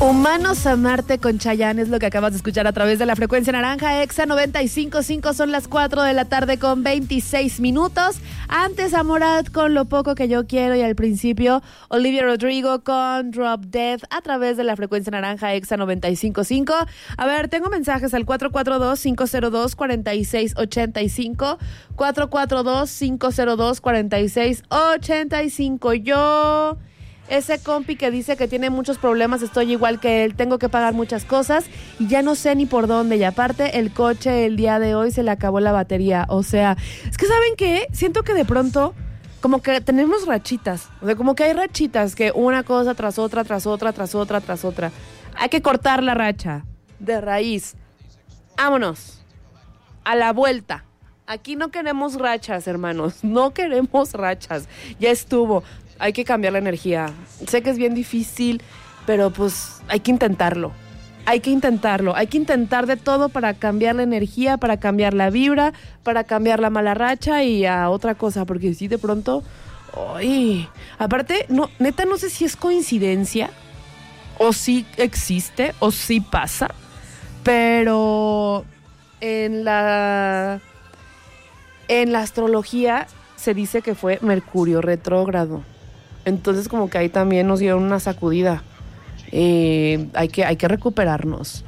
Humanos a Marte con Chayanne es lo que acabas de escuchar a través de la frecuencia naranja Exa 95.5. Son las 4 de la tarde con 26 minutos. Antes a Morat con Lo Poco Que Yo Quiero y al principio Olivia Rodrigo con Drop Dead a través de la frecuencia naranja Exa 95.5. A ver, tengo mensajes al 442-502-4685. 442-502-4685. Ese compi que dice que tiene muchos problemas, estoy igual que él, tengo que pagar muchas cosas y ya no sé ni por dónde. Y aparte, el coche el día de hoy se le acabó la batería. O sea, es que ¿saben qué? Siento que de pronto como que tenemos rachitas. O sea, como que hay rachitas que una cosa tras otra, tras otra, tras otra, tras otra. Hay que cortar la racha de raíz. Vámonos. A la vuelta. Aquí no queremos rachas, hermanos. No queremos rachas. Ya estuvo. Hay que cambiar la energía. Sé que es bien difícil, pero pues hay que intentarlo. Hay que intentarlo. Hay que intentar de todo para cambiar la energía, para cambiar la vibra, para cambiar la mala racha y a otra cosa. Porque sí, de pronto... ¡Ay! Aparte, no, neta, no sé si es coincidencia o si existe o si pasa, pero en la astrología se dice que fue Mercurio retrógrado. Entonces como que ahí también nos dieron una sacudida. Hay que recuperarnos.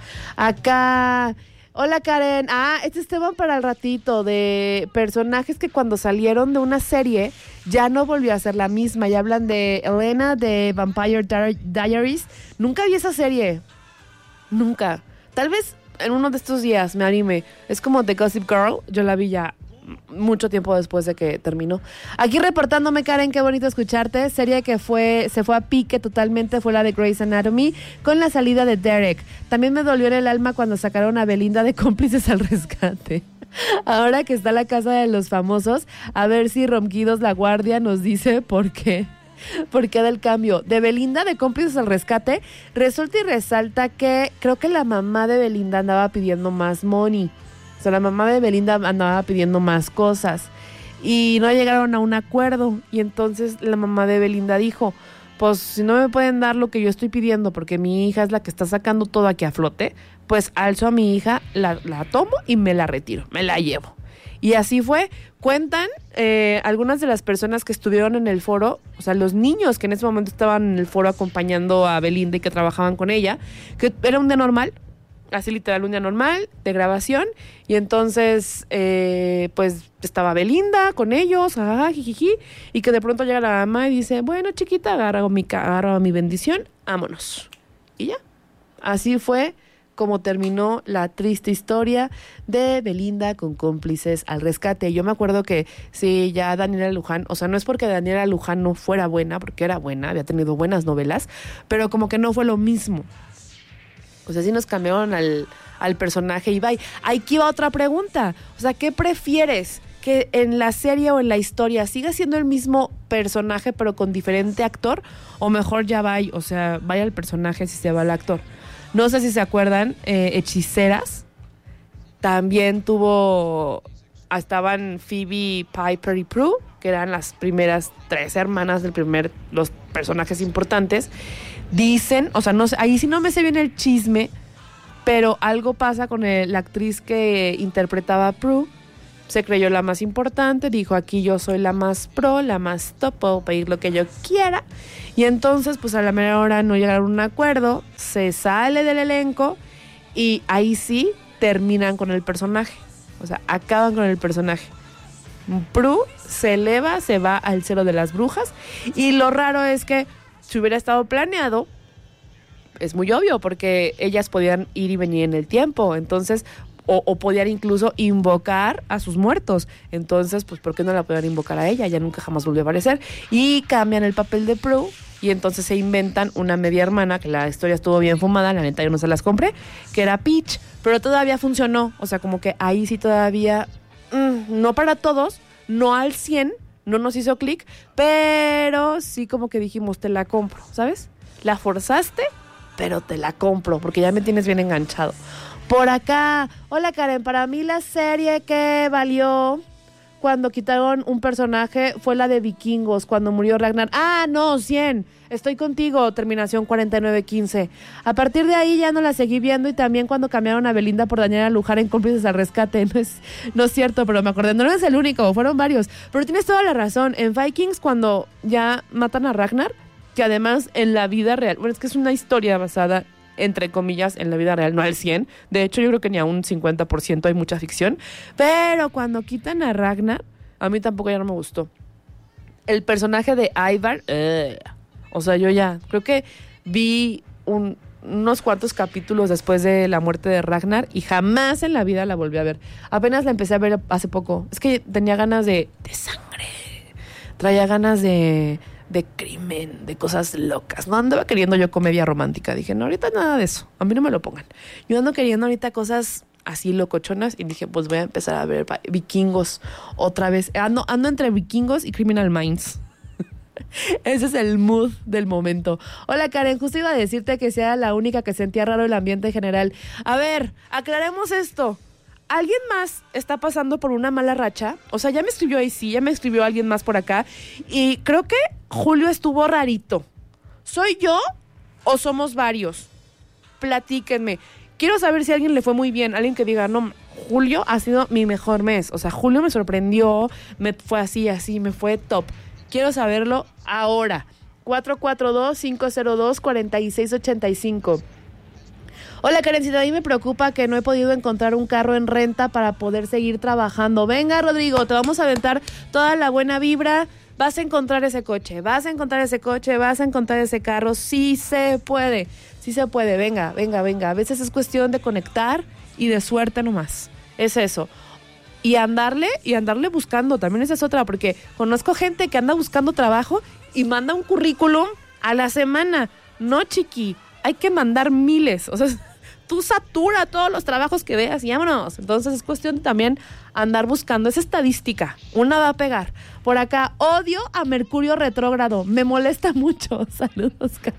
Acá, hola Karen. Este es tema para el ratito de personajes que cuando salieron de una serie ya no volvió a ser la misma. Ya hablan de Elena de Vampire Diaries. Nunca vi esa serie. Nunca. Tal vez en uno de estos días me anime. Es como The Gossip Girl. Yo la vi ya mucho tiempo después de que terminó. Aquí reportándome, Karen, qué bonito escucharte. Serie que se fue a pique totalmente fue la de Grey's Anatomy con la salida de Derek. También me dolió en el alma cuando sacaron a Belinda de Cómplices al Rescate. Ahora que está la casa de los famosos, a ver si Ronquidos La Guardia nos dice por qué del cambio. De Belinda de Cómplices al Rescate, resulta y resalta que creo que la mamá de Belinda andaba pidiendo más money. O sea, la mamá de Belinda andaba pidiendo más cosas y no llegaron a un acuerdo. Y entonces la mamá de Belinda dijo, pues si no me pueden dar lo que yo estoy pidiendo porque mi hija es la que está sacando todo aquí a flote, pues alzo a mi hija, la tomo y me la retiro, me la llevo. Y así fue. Cuentan algunas de las personas que estuvieron en el foro, o sea, los niños que en ese momento estaban en el foro acompañando a Belinda y que trabajaban con ella, que era un día normal, así literal, un día normal de grabación, y entonces pues estaba Belinda con ellos, jijiji, y que de pronto llega la mamá y dice, bueno, chiquita, agarra mi bendición, vámonos. Y ya, así fue como terminó la triste historia de Belinda con Cómplices al Rescate. Yo me acuerdo que sí, ya Daniela Luján, o sea, no es porque Daniela Luján no fuera buena, porque era buena, había tenido buenas novelas, pero como que no fue lo mismo. O sea, sí nos cambiaron al personaje y bye. Aquí va otra pregunta. O sea, ¿qué prefieres? ¿Que en la serie o en la historia siga siendo el mismo personaje pero con diferente actor? ¿O mejor ya vaya? O sea, vaya el personaje si se va el actor. No sé si se acuerdan, Hechiceras. También estaban Phoebe, Piper y Prue, que eran las primeras 3 hermanas los personajes importantes. Dicen, o sea, no sé, ahí sí no me sé bien el chisme, pero algo pasa con la actriz que interpretaba a Prue. Se creyó la más importante, dijo, aquí yo soy la más pro, la más top, puedo pedir lo que yo quiera. Y entonces, pues a la mera hora no llegaron a un acuerdo, se sale del elenco y ahí sí terminan con el personaje. O sea, acaban con el personaje. Prue se eleva, se va al cielo de las brujas, y lo raro es que si hubiera estado planeado, es muy obvio, porque ellas podían ir y venir en el tiempo, entonces, o podían incluso invocar a sus muertos. Entonces, pues, ¿por qué no la podían invocar a ella? Ya nunca jamás volvió a aparecer. Y cambian el papel de Prue, y entonces se inventan una media hermana, que la historia estuvo bien fumada, la neta yo no se las compré, que era Peach, pero todavía funcionó. O sea, como que ahí sí todavía, no para todos, no al 100%, no nos hizo clic, pero sí como que dijimos, te la compro, ¿sabes? La forzaste, pero te la compro, porque ya me tienes bien enganchado. Por acá, hola Karen, para mí la serie que valió cuando quitaron un personaje, fue la de Vikingos, cuando murió Ragnar. Ah, no, 100. Estoy contigo, terminación 4915. A partir de ahí ya no la seguí viendo y también cuando cambiaron a Belinda por Daniela Luján en Cómplices al Rescate. No es cierto, pero me acordé. No es el único, fueron varios. Pero tienes toda la razón. En Vikings, cuando ya matan a Ragnar, que además en la vida real, bueno, es que es una historia basada entre comillas, en la vida real, no al 100. De hecho, yo creo que ni a un 50% hay mucha ficción. Pero cuando quitan a Ragnar, a mí tampoco ya no me gustó. El personaje de Ivar, o sea, yo ya creo que vi unos cuantos capítulos después de la muerte de Ragnar y jamás en la vida la volví a ver. Apenas la empecé a ver hace poco. Es que tenía ganas de sangre. Traía ganas de crimen, de cosas locas. No andaba queriendo yo comedia romántica. Dije, no, ahorita nada de eso. A mí no me lo pongan. Yo ando queriendo ahorita cosas así locochonas y dije, pues voy a empezar a ver Vikingos otra vez. Ando entre Vikingos y Criminal Minds. Ese es el mood del momento. Hola Karen, justo iba a decirte que sea la única que sentía raro el ambiente en general. A ver, aclaremos esto. ¿Alguien más está pasando por una mala racha? O sea, ya me escribió ahí, sí, ya me escribió alguien más por acá. Y creo que Julio estuvo rarito. ¿Soy yo o somos varios? Platíquenme. Quiero saber si a alguien le fue muy bien. Alguien que diga, no, Julio ha sido mi mejor mes. O sea, Julio me sorprendió, me fue así, me fue top. Quiero saberlo ahora. 442-502-4685. Hola Karencita, a mí me preocupa que no he podido encontrar un carro en renta para poder seguir trabajando. Venga Rodrigo, te vamos a aventar toda la buena vibra. Vas a encontrar ese coche, vas a encontrar ese carro. Sí se puede. Venga. A veces es cuestión de conectar y de suerte nomás. Es eso. Y andarle buscando, también esa es otra, porque conozco gente que anda buscando trabajo y manda un currículum a la semana. No, chiqui, hay que mandar miles. O sea, tú satura todos los trabajos que veas y vámonos. Entonces es cuestión de también andar buscando. Es estadística. Una va a pegar. Por acá, odio a Mercurio retrógrado. Me molesta mucho. Saludos, Carlos.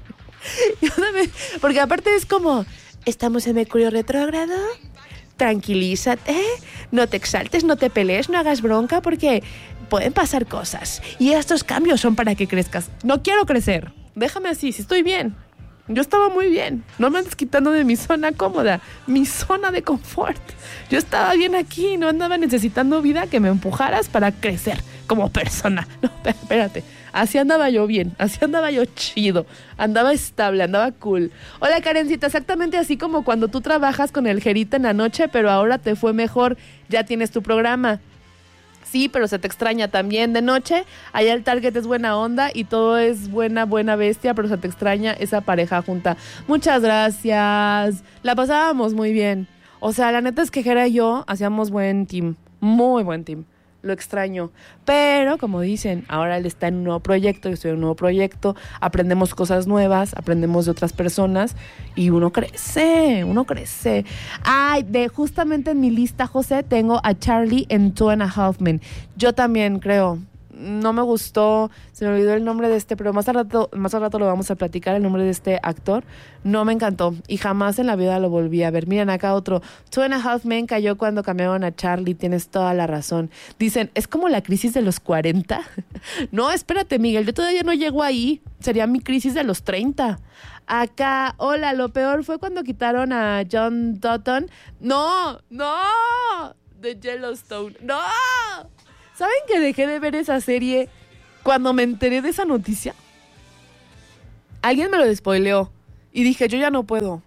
Porque aparte es como, estamos en Mercurio retrógrado. Tranquilízate, no te exaltes, no te pelees, no hagas bronca porque pueden pasar cosas. Y estos cambios son para que crezcas. No quiero crecer. Déjame así, si estoy bien. Yo estaba muy bien. No me andes quitando de mi zona cómoda, mi zona de confort. Yo estaba bien aquí, no andaba necesitando vida que me empujaras para crecer como persona. No, espérate. Así andaba yo bien, así andaba yo chido, andaba estable, andaba cool. Hola Karencita, exactamente así como cuando tú trabajas con el Jerita en la noche, pero ahora te fue mejor, ya tienes tu programa. Sí, pero se te extraña también de noche. Allá el target es buena onda y todo es buena bestia, pero se te extraña esa pareja junta. Muchas gracias. La pasábamos muy bien. O sea, la neta es que Jera y yo hacíamos buen team. Muy buen team. Lo extraño. Pero, como dicen, ahora él está en un nuevo proyecto, yo estoy en un nuevo proyecto, aprendemos cosas nuevas, aprendemos de otras personas y uno crece. Ay, justamente en mi lista, José, tengo a Charlie en Two and a Half Men. Yo también creo. No me gustó, se me olvidó el nombre de pero más al rato lo vamos a platicar, el nombre de este actor. No me encantó y jamás en la vida lo volví a ver. Miren acá otro, Two and a Half Men cayó cuando cambiaron a Charlie, tienes toda la razón. Dicen, ¿es como la crisis de los 40? No, espérate Miguel, yo todavía no llego ahí, sería mi crisis de los 30. Acá, hola, lo peor fue cuando quitaron a John Dutton. No, de Yellowstone, no. ¿Saben que dejé de ver esa serie cuando me enteré de esa noticia? Alguien me lo despoileó y dije, yo ya no puedo,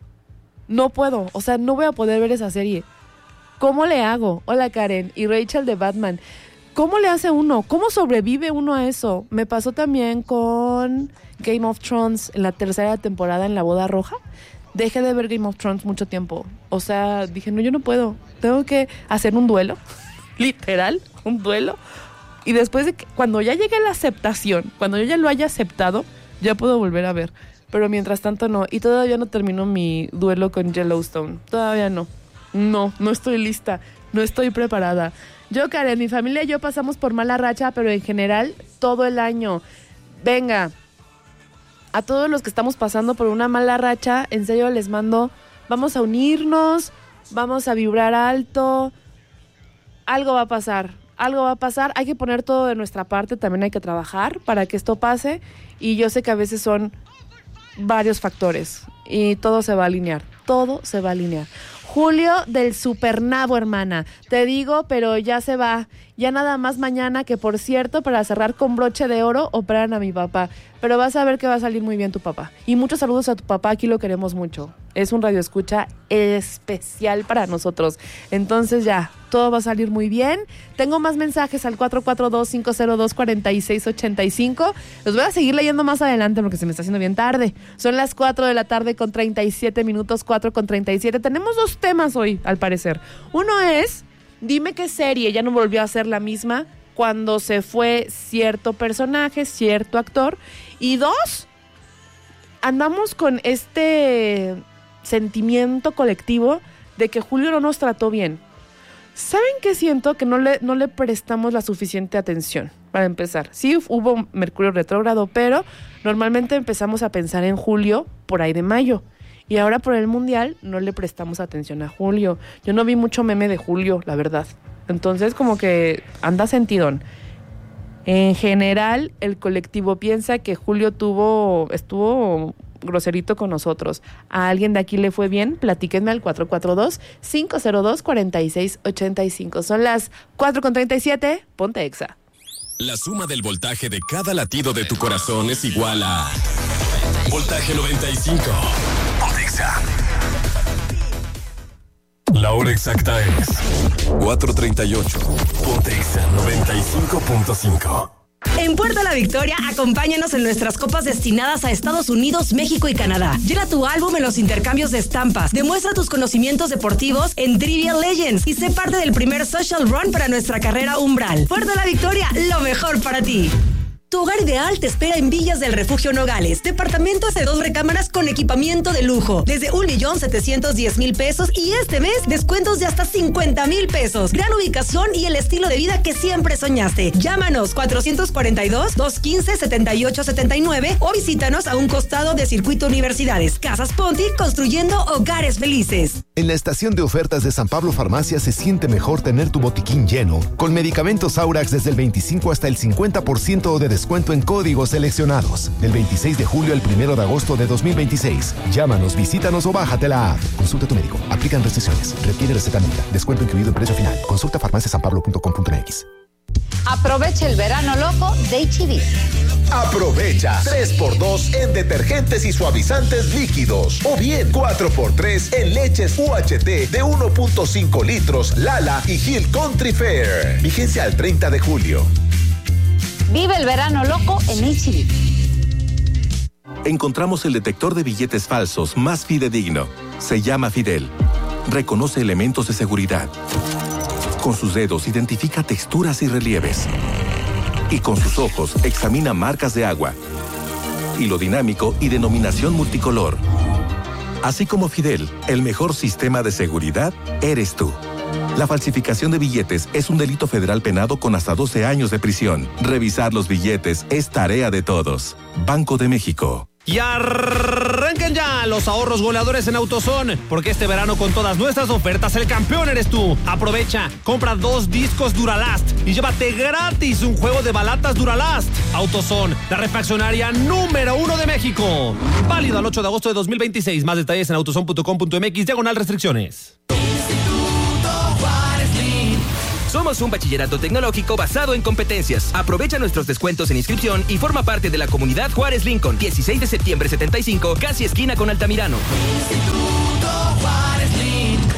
o sea, no voy a poder ver esa serie. ¿Cómo le hago? Hola Karen y Rachel de Batman. ¿Cómo le hace uno? ¿Cómo sobrevive uno a eso? Me pasó también con Game of Thrones en la 3ª temporada en La Boda Roja. Dejé de ver Game of Thrones mucho tiempo. O sea, dije, no, yo no puedo. Tengo que hacer un duelo. Literal, un duelo. Y después de que, cuando ya llegue la aceptación, cuando yo ya lo haya aceptado, ya puedo volver a ver. Pero mientras tanto no. Y todavía no termino mi duelo con Yellowstone. Todavía no. No estoy lista. No estoy preparada. Yo, Karen, mi familia y yo pasamos por mala racha, pero en general, todo el año. Venga, a todos los que estamos pasando por una mala racha, en serio les mando, vamos a unirnos, vamos a vibrar alto. Algo va a pasar. algo va a pasar, hay que poner todo de nuestra parte, también hay que trabajar para que esto pase, y yo sé que a veces son varios factores y todo se va a alinear. Julio del Supernavo, hermana. Te digo, pero ya se va. Ya nada más mañana, que por cierto, para cerrar con broche de oro, operan a mi papá. Pero vas a ver que va a salir muy bien tu papá. Y muchos saludos a tu papá, aquí lo queremos mucho. Es un radioescucha especial para nosotros. Entonces ya, todo va a salir muy bien. Tengo más mensajes al 442-502-4685. Los voy a seguir leyendo más adelante porque se me está haciendo bien tarde. Son las 4 de la tarde con 37 minutos, 4:37. Tenemos dos temas hoy, al parecer. Uno es, dime qué serie ya no volvió a ser la misma cuando se fue cierto personaje, cierto actor. Y dos, andamos con este sentimiento colectivo de que Julio no nos trató bien. ¿Saben qué siento? Que no le prestamos la suficiente atención, para empezar. Sí hubo Mercurio retrógrado, pero normalmente empezamos a pensar en Julio por ahí de mayo. Y ahora por el Mundial no le prestamos atención a Julio. Yo no vi mucho meme de Julio, la verdad. Entonces como que anda sentidón. En general, el colectivo piensa que Julio estuvo groserito con nosotros. ¿A alguien de aquí le fue bien? Platíquenme al 442-502-4685. Son las 4:37. Ponte Exa. La suma del voltaje de cada latido de tu corazón es igual a voltaje 95. Ponte Exa. La hora exacta es 4:38. Ponte Exa 95.5. En Puerto La Victoria, acompáñanos en nuestras copas destinadas a Estados Unidos, México y Canadá. Llena tu álbum en los intercambios de estampas. Demuestra tus conocimientos deportivos en Trivia Legends y sé parte del primer social run para nuestra carrera Umbral. Puerto La Victoria, lo mejor para ti. Tu hogar ideal te espera en Villas del Refugio Nogales. Departamentos de 2 recámaras con equipamiento de lujo. Desde 1,710,000 pesos y este mes descuentos de hasta 50,000 pesos. Gran ubicación y el estilo de vida que siempre soñaste. Llámanos 442-215-7879 o visítanos a un costado de Circuito Universidades. Casas Ponti, construyendo hogares felices. En la estación de ofertas de San Pablo Farmacia se siente mejor tener tu botiquín lleno, con medicamentos Aurax desde el 25 hasta el 50% de descuento en códigos seleccionados. Del 26 de julio al 1 de agosto de 2026. Llámanos, visítanos o bájate la app. Consulta a tu médico. Aplican restricciones. Requiere receta médica. Descuento incluido en precio final. Consulta farmaciasanpablo.com.mx. Aprovecha el verano loco de H-E-B. Aprovecha 3x2 en detergentes y suavizantes líquidos. O bien 4x3 en leches UHT de 1.5 litros Lala y Hill Country Fair. Vigencia al 30 de julio. Vive el verano loco en H-E-B. Encontramos el detector de billetes falsos más fidedigno. Se llama Fidel. Reconoce elementos de seguridad. Con sus dedos identifica texturas y relieves. Y con sus ojos examina marcas de agua, hilo dinámico y denominación multicolor. Así como Fidel, el mejor sistema de seguridad eres tú. La falsificación de billetes es un delito federal penado con hasta 12 años de prisión. Revisar los billetes es tarea de todos. Banco de México. Y arranquen ya los ahorros goleadores en AutoZone, porque este verano con todas nuestras ofertas el campeón eres tú. Aprovecha, compra 2 discos Duralast y llévate gratis un juego de balatas Duralast. AutoZone, la refaccionaria número 1 de México. Válido al 8 de agosto de 2026. Más detalles en autozone.com.mx/restricciones. Somos un bachillerato tecnológico basado en competencias. Aprovecha nuestros descuentos en inscripción y forma parte de la comunidad Juárez Lincoln. 16 de septiembre 75, casi esquina con Altamirano. Instituto Juárez Lincoln.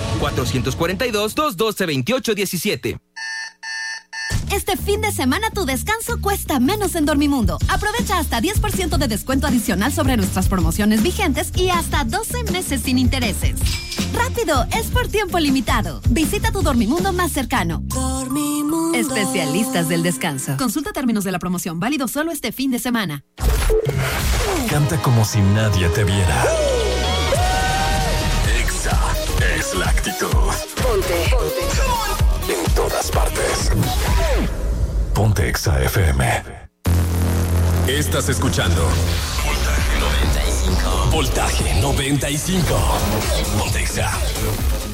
442-212-2817. Este fin de semana tu descanso cuesta menos en Dormimundo. Aprovecha hasta 10% de descuento adicional sobre nuestras promociones vigentes y hasta 12 meses sin intereses. ¡Rápido! Es por tiempo limitado. Visita tu Dormimundo más cercano. Dormimundo. Especialistas del descanso. Consulta términos de la promoción. Válido solo este fin de semana. Canta como si nadie te viera. Exa es la actitud. Ponte. En todas partes. Ponte Exa FM. Estás escuchando Voltaje 95. Voltaje 95. Ponte Exa.